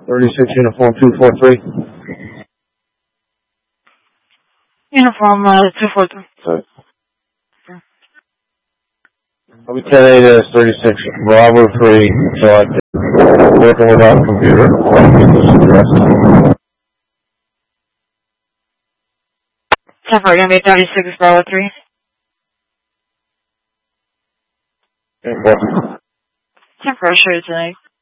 36 Uniform 243. Uniform 243. Sorry. I'll be 10-8 36 Bravo 3, working without a computer. Temporary, gonna be 36 Bravo 3. Okay, Temporary, show you tonight.